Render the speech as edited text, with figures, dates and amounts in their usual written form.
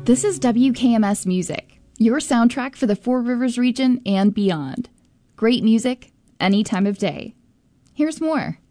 This is WKMS Music, your soundtrack for the Four Rivers region and beyond. Great music, any time of day. Here's more.